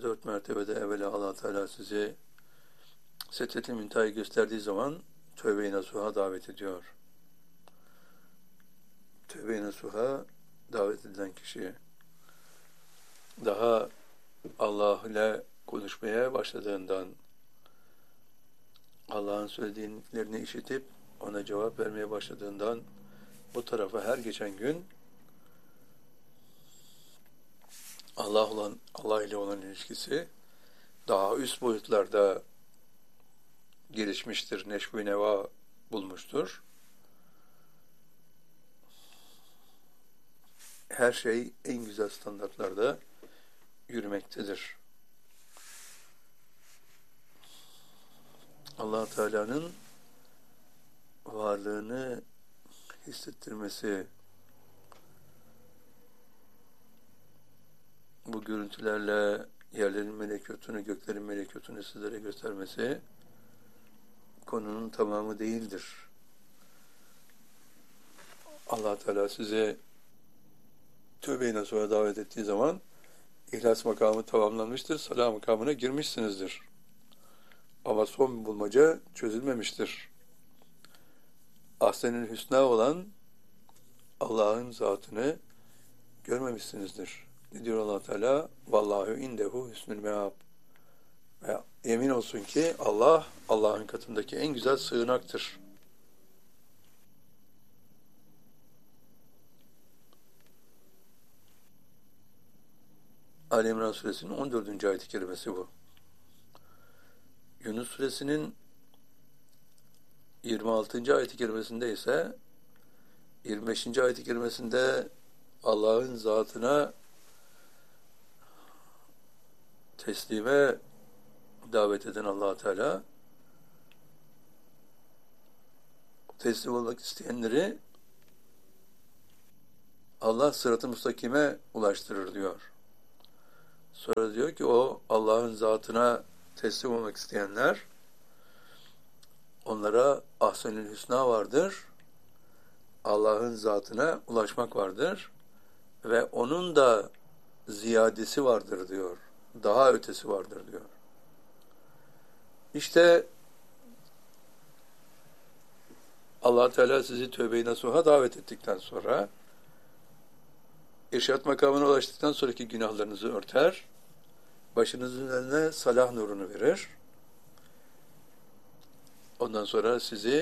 dört mertebede evvela Allah Teala sizi Sedret-i Münteha'yı gösterdiği zaman tövbe-i nasuha davet ediyor. Tövbe-i nasuha davet edilen kişi daha Allah ile konuşmaya başladığından, Allah'ın söylediklerini işitip ona cevap vermeye başladığından bu tarafa her geçen gün Allah ile olan ilişkisi daha üst boyutlarda gelişmiştir, neşv-i neva bulmuştur. Her şey en güzel standartlarda yürümektedir. Allah Teala'nın varlığını hissettirmesi, bu görüntülerle yerlerin melekutunu, göklerin melekutunu sizlere göstermesi konunun tamamı değildir. Allah Teala size tövbe-i nasuha davet ettiği zaman İhlas makamı tamamlanmıştır, salah makamına girmişsinizdir. Ama son bulmaca çözülmemiştir. Ahsen-ül hüsna olan Allah'ın zatını görmemişsinizdir. Ne diyor Allah Teala? Vallahu indehu hüsnül meab. Ve yemin olsun ki Allah, Allah'ın katındaki en güzel sığınaktır. Ali İmran suresinin 14. ayet-i kerimesi bu. Yunus suresinin 26. ayet-i kerimesinde ise 25. ayet-i kerimesinde Allah'ın zatına teslime davet eden Allah Teala teslim olmak isteyenleri Allah sırat-ı müstakime ulaştırır diyor. Sonra diyor ki o Allah'ın zatına teslim olmak isteyenler, onlara ahsen-ül hüsna vardır, Allah'ın zatına ulaşmak vardır ve onun da ziyadesi vardır diyor. Daha ötesi vardır diyor. İşte Allah Teala sizi tövbe-i nasuha davet ettikten sonra, irşad makamına ulaştıktan sonraki günahlarınızı örter, başınızın önüne salah nurunu verir. Ondan sonra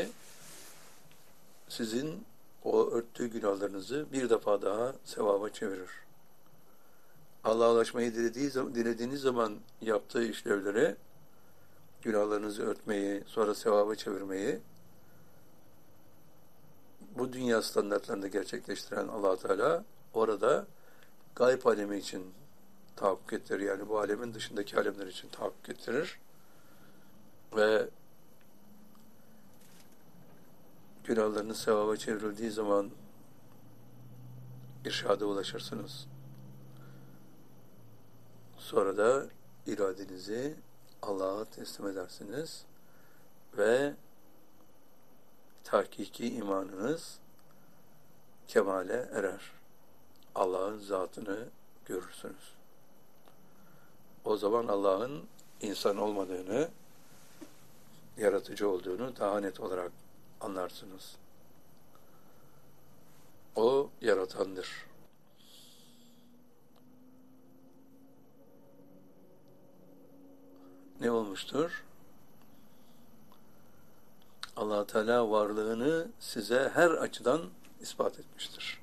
sizin o örttüğü günahlarınızı bir defa daha sevaba çevirir. Allah'a ulaşmayı dilediğiniz zaman yaptığı işlevleri, günahlarınızı örtmeyi, sonra sevaba çevirmeyi, bu dünya standartlarında gerçekleştiren Allah Teala orada gayb alemi için tahakkuk ettirir. Yani bu alemin dışındaki alemler için tahakkuk ettirir. Ve günahlarınız sevaba çevrildiği zaman irşada ulaşırsınız. Sonra da iradenizi Allah'a teslim edersiniz ve tahkiki imanınız kemale erer. Allah'ın zatını görürsünüz. O zaman Allah'ın insan olmadığını, yaratıcı olduğunu daha net olarak anlarsınız. O yaratandır. Ne olmuştur? Allah Teala varlığını size her açıdan ispat etmiştir.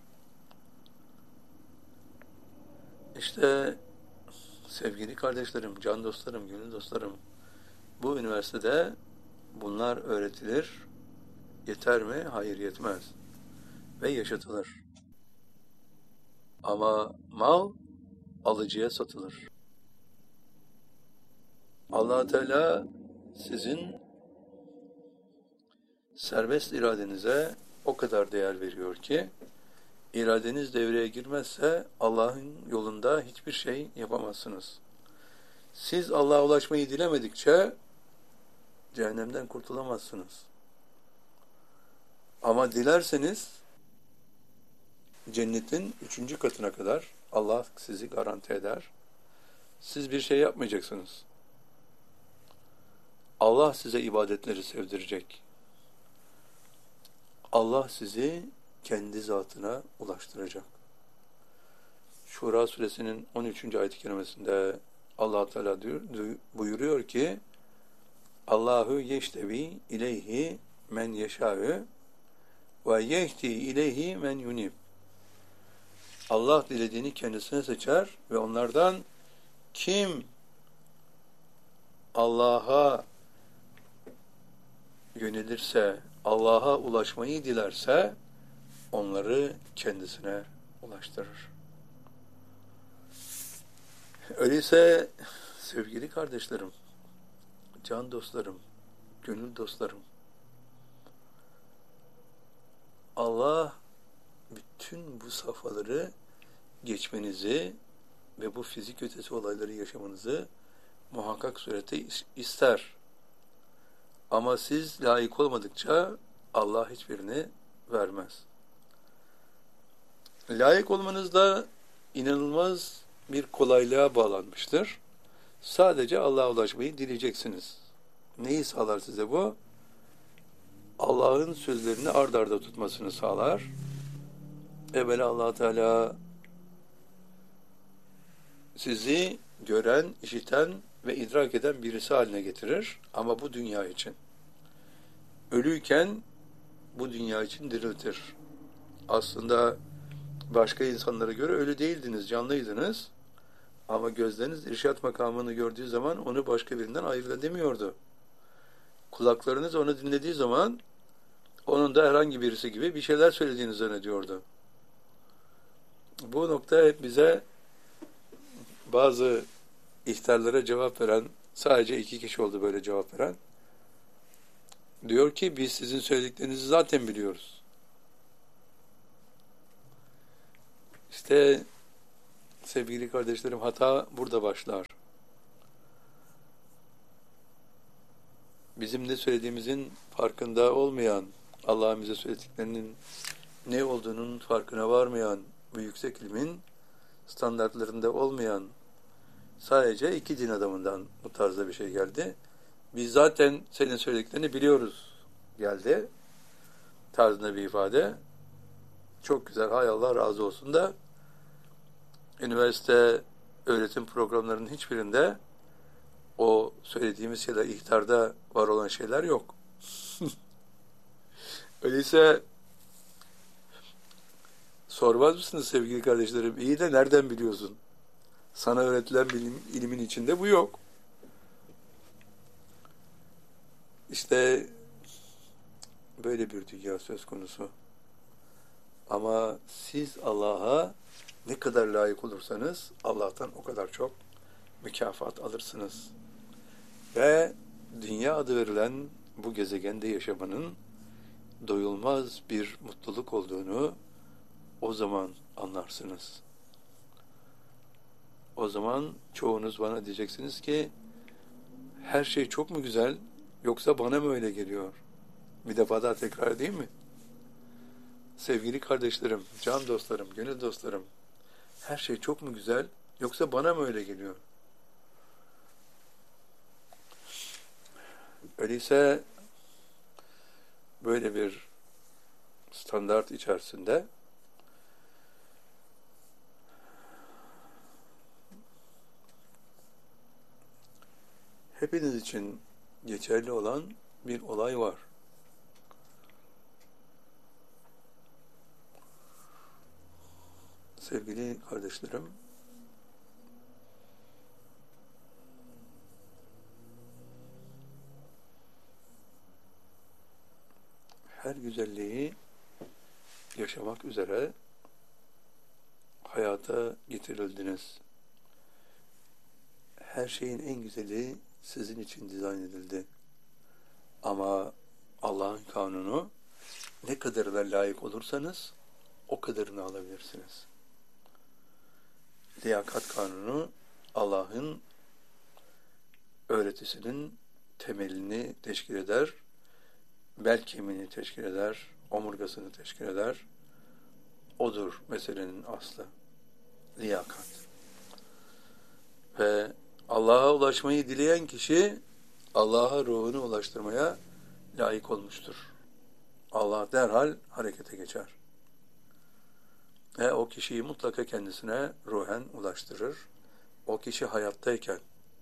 İşte sevgili kardeşlerim, can dostlarım, gönül dostlarım, bu üniversitede bunlar öğretilir. Yeter mi? Hayır, yetmez. Ve yaşatılır. Ama mal alıcıya satılır. Allah Teala sizin serbest iradenize o kadar değer veriyor ki, iradeniz devreye girmezse Allah'ın yolunda hiçbir şey yapamazsınız. Siz Allah'a ulaşmayı dilemedikçe cehennemden kurtulamazsınız. Ama dilerseniz cennetin 3. katına kadar Allah sizi garanti eder. siz bir şey yapmayacaksınız. Allah size ibadetleri sevdirecek. Allah sizi kendi zatına ulaştıracak. Şura suresinin 13. ayet-i kerimesinde Allah Teala buyuruyor ki Allahu yeştevi ileyhi men yeşâ'ü ve yehdi ileyhi men yunib. Allah dilediğini kendisine seçer ve onlardan kim Allah'a yönelirse, Allah'a ulaşmayı dilerse onları kendisine ulaştırır. Öyleyse sevgili kardeşlerim, can dostlarım, gönül dostlarım, Allah bütün bu safhaları geçmenizi ve bu fizik ötesi olayları yaşamanızı muhakkak surette ister. Ama siz layık olmadıkça Allah hiçbirini vermez. Layık olmanız da inanılmaz bir kolaylığa bağlanmıştır. Sadece Allah'a ulaşmayı dileyeceksiniz. Neyi sağlar size bu? Allah'ın sözlerini ard arda tutmasını sağlar. Evvela Allah Teala sizi gören, işiten ve idrak eden birisi haline getirir. Ama bu dünya için. Ölüyken bu dünya için diriltir. Aslında başka insanlara göre ölü değildiniz, canlıydınız. Ama gözleriniz irşat makamını gördüğü zaman onu başka birinden ayırt edemiyordu. Kulaklarınız onu dinlediği zaman onun da herhangi birisi gibi bir şeyler söylediğini zannediyordu. Bu nokta hep bize bazı ihtarlara cevap veren, sadece 2 kişi oldu böyle cevap veren. Diyor ki biz sizin söylediklerinizi zaten biliyoruz. İşte sevgili kardeşlerim hata burada başlar. Bizim ne söylediğimizin farkında olmayan, Allah'ın bize söylediklerinin ne olduğunun farkına varmayan, bu yüksek ilmin standartlarında olmayan sadece 2 din adamından bu tarzda bir şey geldi. Biz zaten senin söylediklerini biliyoruz geldi tarzında bir ifade. Çok güzel, hay Allah razı olsun da üniversite öğretim programlarının hiçbirinde o söylediğimiz şeyler, ihtarda var olan şeyler yok. Öyleyse sormaz mısınız sevgili kardeşlerim? İyi de nereden biliyorsun? Sana öğretilen ilimin içinde bu yok. İşte böyle bir dünya söz konusu. Ama siz Allah'a ne kadar layık olursanız Allah'tan o kadar çok mükafat alırsınız. Ve dünya adı verilen bu gezegende yaşamanın doyulmaz bir mutluluk olduğunu o zaman anlarsınız. O zaman çoğunuz bana diyeceksiniz ki her şey çok mu güzel yoksa bana mı öyle geliyor? Bir defa daha tekrar edeyim mi? Sevgili kardeşlerim, can dostlarım, gönül dostlarım, her şey çok mu güzel yoksa bana mı öyle geliyor? Öyleyse böyle bir standart içerisinde hepiniz için geçerli olan bir olay var. Sevgili kardeşlerim, her güzelliği yaşamak üzere hayata getirildiniz. Her şeyin en güzeli sizin için dizayn edildi. Ama Allah'ın kanunu ne kadarına layık olursanız o kadarını alabilirsiniz. Liyakat kanunu Allah'ın öğretisinin temelini teşkil eder, bel kemiğini teşkil eder, omurgasını teşkil eder. Odur meselenin aslı. Liyakat. Ve Allah'a ulaşmayı dileyen kişi Allah'a ruhunu ulaştırmaya layık olmuştur. Allah derhal harekete geçer. Ve o kişiyi mutlaka kendisine ruhen ulaştırır. O kişi hayattayken,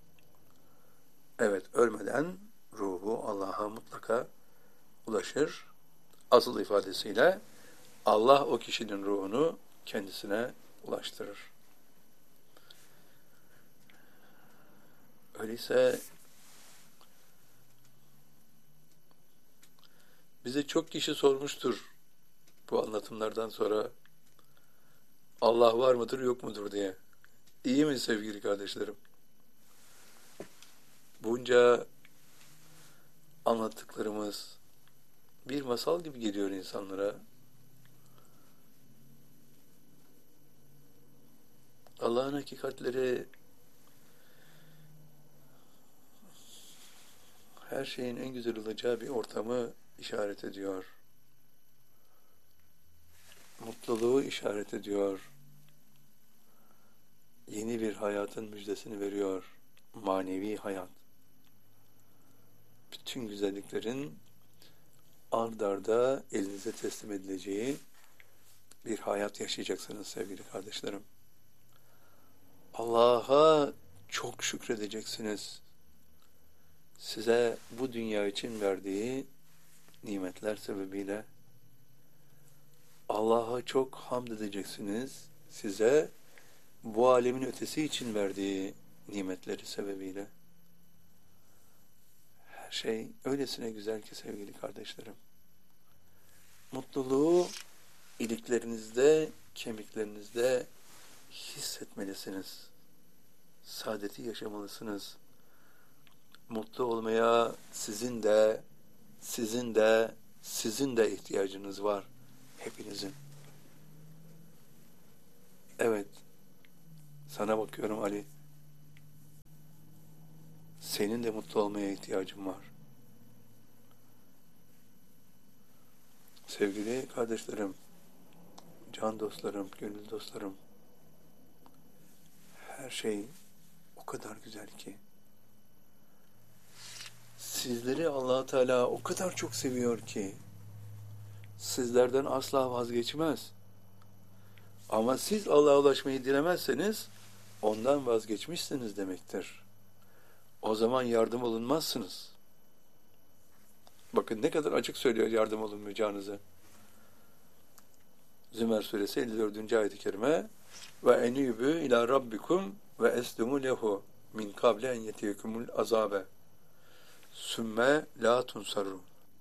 evet ölmeden ruhu Allah'a mutlaka ulaşır. Asıl ifadesiyle Allah o kişinin ruhunu kendisine ulaştırır. Öyleyse bize çok kişi sormuştur bu anlatımlardan sonra Allah var mıdır yok mudur diye. İyi mi sevgili kardeşlerim? Bunca anlattıklarımız bir masal gibi geliyor insanlara. Allah'ın hakikatleri her şeyin en güzel olacağı bir ortamı işaret ediyor. Mutluluğu işaret ediyor. Yeni bir hayatın müjdesini veriyor. Manevi hayat. Bütün güzelliklerin ard arda elinize teslim edileceği bir hayat yaşayacaksınız sevgili kardeşlerim. Allah'a çok şükredeceksiniz. Size bu dünya için verdiği nimetler sebebiyle Allah'a çok hamd edeceksiniz. Size bu alemin ötesi için verdiği nimetleri sebebiyle. Her şey öylesine güzel ki sevgili kardeşlerim. Mutluluğu iliklerinizde, kemiklerinizde hissetmelisiniz. Saadeti yaşamalısınız. Mutlu olmaya sizin de ihtiyacınız var. Hepinizin. Evet, sana bakıyorum Ali. Senin de mutlu olmaya ihtiyacın var. Sevgili kardeşlerim, can dostlarım, gönül dostlarım, her şey o kadar güzel ki. Sizleri Allah Teala o kadar çok seviyor ki, sizlerden asla vazgeçmez. Ama siz Allah'a ulaşmayı dilemezseniz, ondan vazgeçmişsiniz demektir. O zaman yardım olunmazsınız. Bakın ne kadar açık söylüyor yardım olunmayacağınızı. Zümer suresi 54. ayet-i kerime ve enîbû ilâ rabbikum ve eslimû lehu min kable en yetiyekumul azabe sümme la tunsarun.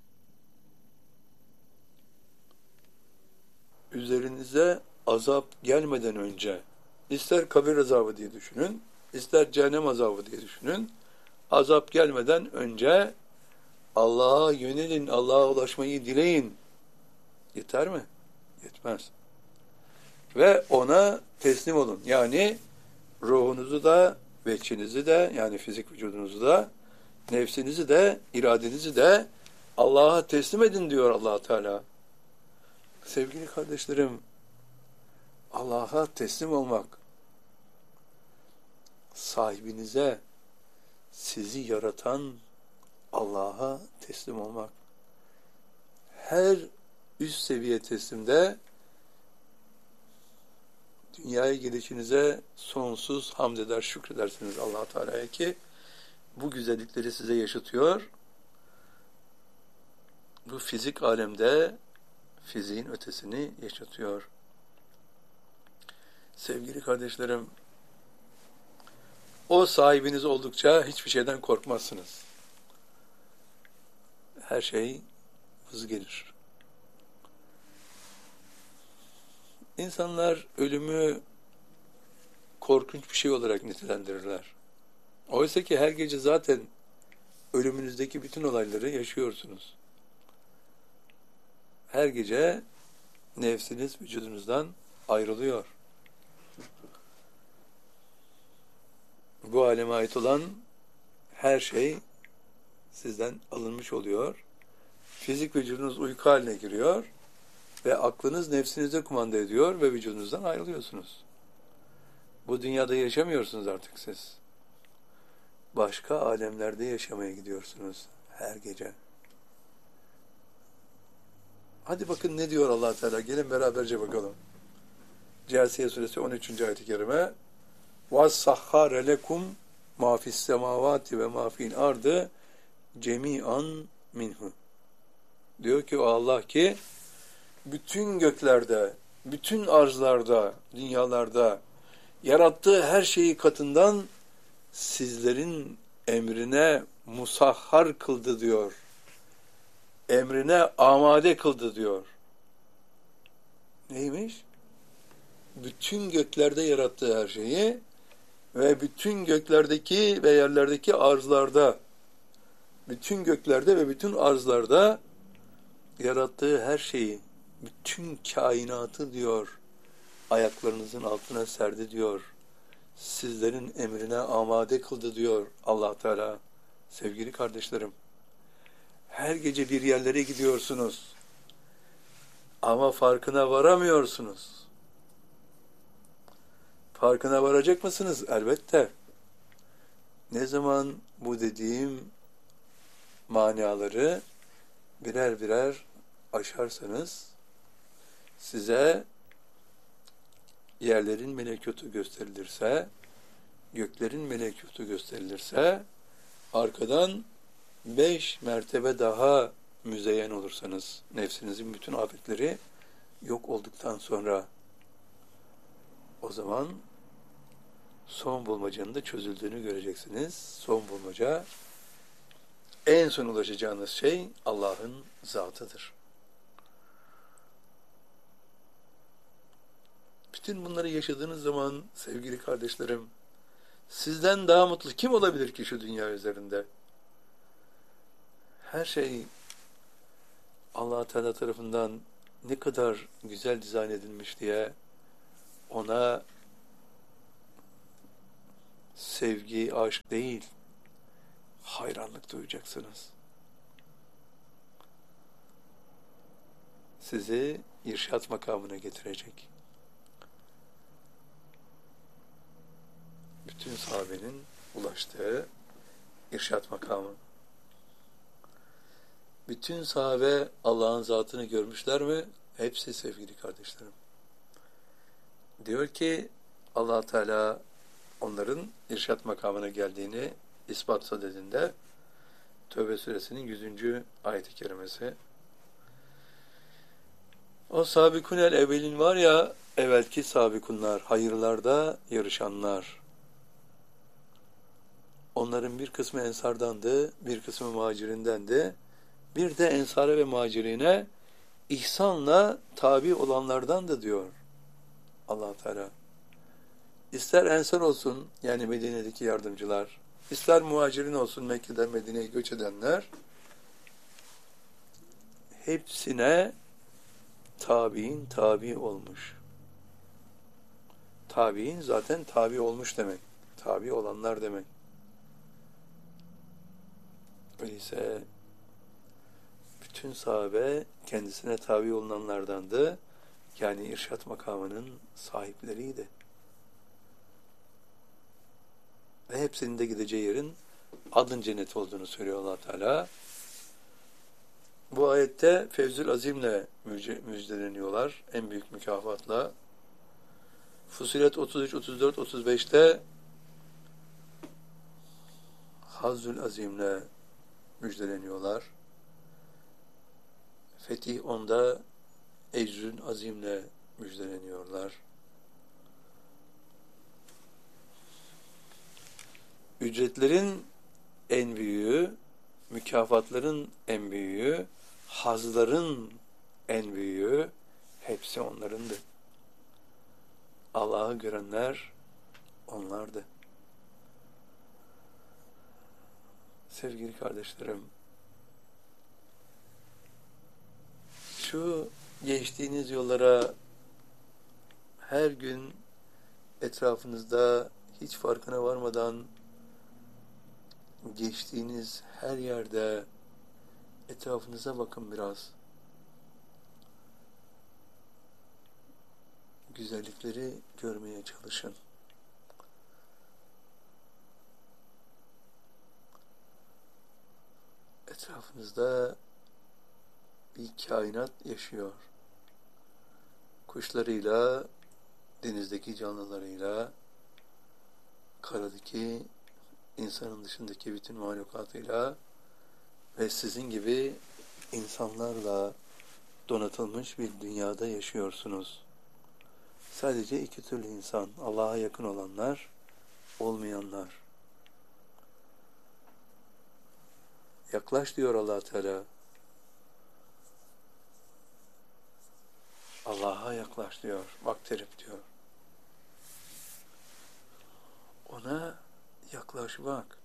Üzerinize azap gelmeden önce ister kabir azabı diye düşünün, ister cehennem azabı diye düşünün, azap gelmeden önce Allah'a yönelin, Allah'a ulaşmayı dileyin. Yeter mi? Yetmez. Ve ona teslim olun. Yani ruhunuzu da, veçinizi de, yani fizik vücudunuzu da, nefsinizi de, iradenizi de Allah'a teslim edin diyor Allah Teala. Sevgili kardeşlerim, Allah'a teslim olmak, sahibinize, sizi yaratan Allah'a teslim olmak. Her üst seviye teslimde dünyaya gelişinize sonsuz hamd eder, şükredersiniz Allah Teala'ya ki bu güzellikleri size yaşatıyor. Bu fizik alemde fiziğin ötesini yaşatıyor. Sevgili kardeşlerim, o sahibiniz oldukça hiçbir şeyden korkmazsınız. Her şey vız gelir. İnsanlar ölümü korkunç bir şey olarak nitelendirirler. Oysa ki her gece zaten ölümünüzdeki bütün olayları yaşıyorsunuz. Her gece nefsiniz vücudunuzdan ayrılıyor. Bu aleme ait olan her şey sizden alınmış oluyor. Fizik vücudunuz uyku haline giriyor ve aklınız nefsinize kumanda ediyor ve vücudunuzdan ayrılıyorsunuz. Bu dünyada yaşamıyorsunuz artık siz. başka alemlerde yaşamaya gidiyorsunuz her gece. Hadi bakın ne diyor Allah Teala. Gelin beraberce bakalım. Câsiye suresi 13. ayet-i kerime. وَسَخَّرَ لَكُمْ مَا فِي السَّمَاوَاتِ وَمَا فِي الْاَرْضِ جَمِيعًا minhu. Diyor ki o Allah ki bütün göklerde, bütün arzlarda, dünyalarda yarattığı her şeyi katından sizlerin emrine musahhar kıldı diyor. Emrine amade kıldı diyor. Neymiş? Bütün göklerde yarattığı her şeyi ve bütün göklerdeki ve yerlerdeki arzlarda, bütün göklerde ve bütün arzlarda yarattığı her şeyi, bütün kainatı diyor, ayaklarınızın altına serdi diyor. Sizlerin emrine amade kıldı diyor Allah Teala. Sevgili kardeşlerim, her gece bir yerlere gidiyorsunuz ama farkına varamıyorsunuz. Farkına varacak mısınız? Elbette. Ne zaman bu dediğim manaları birer birer aşarsanız size yerlerin melekutu gösterilirse, göklerin melekutu gösterilirse, arkadan 5 mertebe daha müzeyyen olursanız, nefsinizin bütün afetleri yok olduktan sonra, o zaman son bulmacanın da çözüldüğünü göreceksiniz. Son bulmaca, en son ulaşacağınız şey Allah'ın zatıdır. Bütün bunları yaşadığınız zaman sevgili kardeşlerim, sizden daha mutlu kim olabilir ki şu dünya üzerinde? Her şey Allah Teala tarafından ne kadar güzel dizayn edilmiş diye ona sevgi, aşk değil, hayranlık duyacaksınız. Sizi irşat makamına getirecek. Bütün sahabenin ulaştığı irşat makamı. Bütün sahabe Allah'ın zatını görmüşler mi? Hepsi sevgili kardeşlerim. Diyor ki Allah Teala onların irşat makamına geldiğini ispatsa dediğinde Tövbe suresinin 100. ayet-i kerimesi. O sabikunel evvelin var ya, evvelki sabikunlar, hayırlarda yarışanlar. Onların bir kısmı ensardandı, bir kısmı muhacirindendi. Bir de ensara ve muhacirine ihsanla tabi olanlardan da diyor Allah Teala. İster ensar olsun, yani Medine'deki yardımcılar, ister muhacirin olsun, Mekke'den Medine'ye göç edenler, hepsine tabi'in tabi olmuş. Tabi'in zaten tabi olmuş demek. Tabi olanlar demek. Öyleyse bütün sahabe kendisine tabi olunanlardandı. Yani irşat makamının sahipleriydi. Ve hepsinin de gideceği yerin adın cennet olduğunu söylüyor Allah Teala. Bu ayette Fevzül Azim'le müjdeleniyorlar. En büyük mükafatla. Fusilet 33, 34, 35'te Hazzül Azim'le müjdeleniyorlar. Fetih 10'da Ecrün Azim'le müjdeleniyorlar. Ücretlerin en büyüğü, mükafatların en büyüğü, hazların en büyüğü, hepsi onlarındı. Allah'ı görenler onlardı. Sevgili kardeşlerim, şu geçtiğiniz yollara her gün etrafınızda hiç farkına varmadan geçtiğiniz her yerde etrafınıza bakın biraz. Güzellikleri görmeye çalışın. Etrafınızda bir kainat yaşıyor. Kuşlarıyla, denizdeki canlılarıyla, karadaki insanın dışındaki bütün mahlukatıyla ve sizin gibi insanlarla donatılmış bir dünyada yaşıyorsunuz. Sadece iki türlü insan, Allah'a yakın olanlar, olmayanlar. Yaklaş diyor Allah Teala. Allah'a yaklaş diyor, vakterip diyor. Ona yaklaş bak.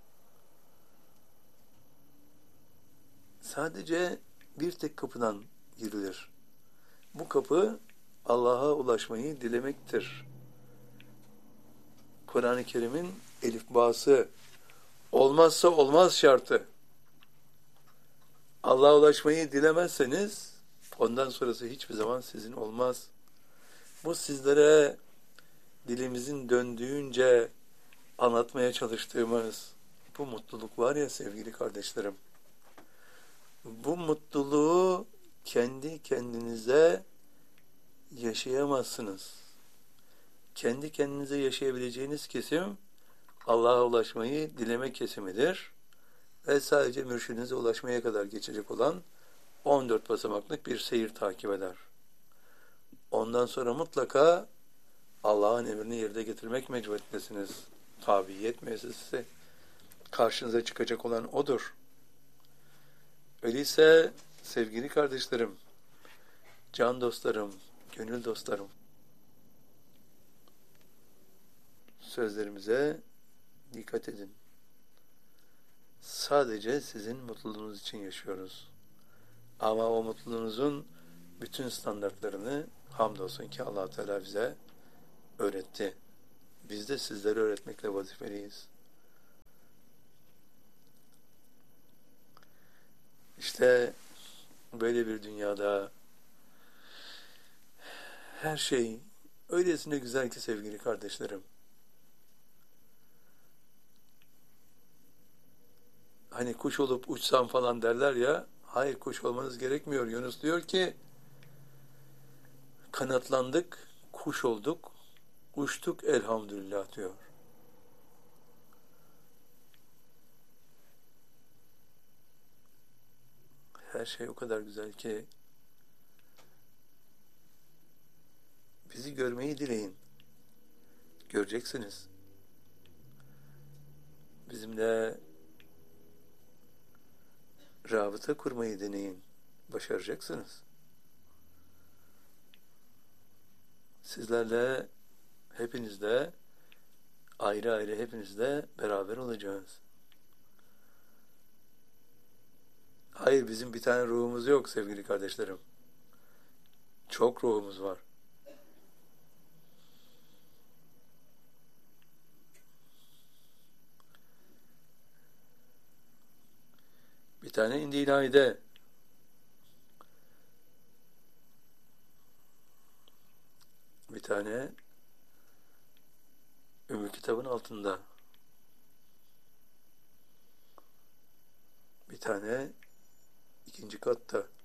Sadece bir tek kapıdan girilir. Bu kapı Allah'a ulaşmayı dilemektir. Kur'an-ı Kerim'in elifbası, olmazsa olmaz şartı. Allah'a ulaşmayı dilemezseniz ondan sonrası hiçbir zaman sizin olmaz. Bu sizlere dilimizin döndüğünce anlatmaya çalıştığımız bu mutluluk var ya sevgili kardeşlerim. Bu mutluluğu kendi kendinize yaşayamazsınız. Kendi kendinize yaşayabileceğiniz kesim Allah'a ulaşmayı dileme kesimidir. Ve sadece mürşidinize ulaşmaya kadar geçecek olan 14 basamaklık bir seyir takip eder. Ondan sonra mutlaka Allah'ın emrini yerine getirmek mecburiyetindesiniz. Tabiyet müessesesi karşınıza çıkacak olan odur. Öyleyse sevgili kardeşlerim, can dostlarım, gönül dostlarım, sözlerimize dikkat edin. Sadece sizin mutluluğunuz için yaşıyoruz. Ama o mutluluğunuzun bütün standartlarını hamdolsun ki Allah Teala bize öğretti. Biz de sizlere öğretmekle vazifeliyiz. İşte böyle bir dünyada her şey öylesine güzel ki sevgili kardeşlerim. Hani kuş olup uçsam falan derler ya, hayır kuş olmanız gerekmiyor. Yunus diyor ki, kanatlandık, kuş olduk, uçtuk elhamdülillah diyor. Her şey o kadar güzel ki bizi görmeyi dileyin. Göreceksiniz. Bizimle rabıta kurmayı deneyin. Başaracaksınız. Sizlerle hepinizle ayrı ayrı hepinizle beraber olacağız. Hayır, bizim bir tane ruhumuz yok sevgili kardeşlerim. Çok ruhumuz var. Bir tane indi ilahide. Bir tane Ümmü Kitabın altında. Bir tane ikinci katta.